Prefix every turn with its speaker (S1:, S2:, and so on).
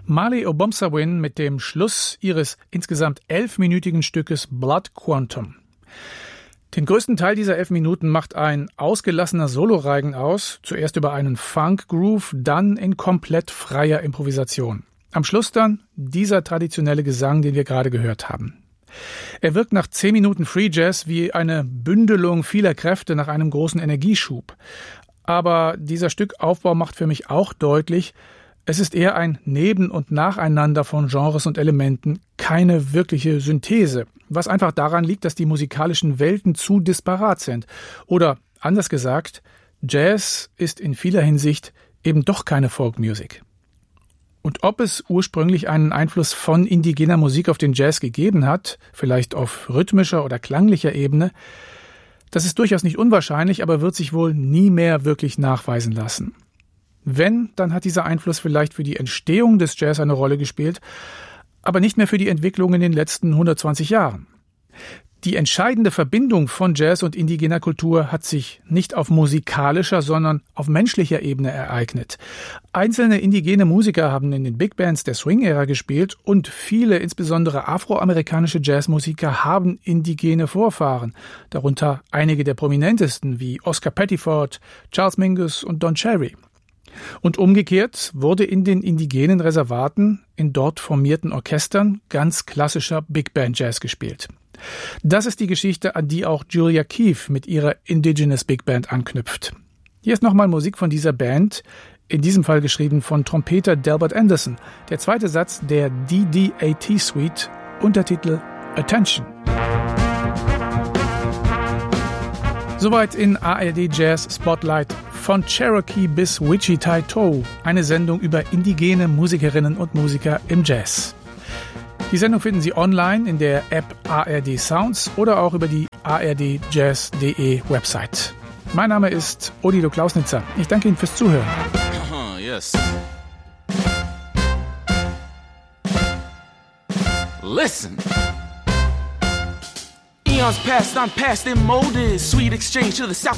S1: Marley Obomsawin mit dem Schluss ihres insgesamt 11-minütigen Stückes Blood Quantum. Den größten Teil dieser 11 Minuten macht ein ausgelassener Soloreigen aus, zuerst über einen Funk-Groove, dann in komplett freier Improvisation. Am Schluss dann dieser traditionelle Gesang, den wir gerade gehört haben. Er wirkt nach 10 Minuten Free Jazz wie eine Bündelung vieler Kräfte nach einem großen Energieschub. Aber dieser Stückaufbau macht für mich auch deutlich, es ist eher ein Neben- und Nacheinander von Genres und Elementen, keine wirkliche Synthese, was einfach daran liegt, dass die musikalischen Welten zu disparat sind. Oder anders gesagt, Jazz ist in vieler Hinsicht eben doch keine Folkmusik. Und ob es ursprünglich einen Einfluss von indigener Musik auf den Jazz gegeben hat, vielleicht auf rhythmischer oder klanglicher Ebene, das ist durchaus nicht unwahrscheinlich, aber wird sich wohl nie mehr wirklich nachweisen lassen. Wenn, dann hat dieser Einfluss vielleicht für die Entstehung des Jazz eine Rolle gespielt, aber nicht mehr für die Entwicklung in den letzten 120 Jahren. Die entscheidende Verbindung von Jazz und indigener Kultur hat sich nicht auf musikalischer, sondern auf menschlicher Ebene ereignet. Einzelne indigene Musiker haben in den Big Bands der Swing-Ära gespielt und viele, insbesondere afroamerikanische Jazzmusiker, haben indigene Vorfahren, darunter einige der prominentesten wie Oscar Pettiford, Charles Mingus und Don Cherry. Und umgekehrt wurde in den indigenen Reservaten, in dort formierten Orchestern, ganz klassischer Big Band Jazz gespielt. Das ist die Geschichte, an die auch Julia Keefe mit ihrer Indigenous Big Band anknüpft. Hier ist nochmal Musik von dieser Band, in diesem Fall geschrieben von Trompeter Delbert Anderson. Der zweite Satz der DD-AT Suite, Untertitel Attention. Soweit in ARD Jazz Spotlight von Cherokee bis Wichita-Toe, eine Sendung über indigene Musikerinnen und Musiker im Jazz. Die Sendung finden Sie online in der App ARD Sounds oder auch über die ardjazz.de Website. Mein Name ist Odilo Klausnitzer. Ich danke Ihnen fürs Zuhören.
S2: Yes. Listen. Eons past, unpassed and molded. Sweet exchange to the south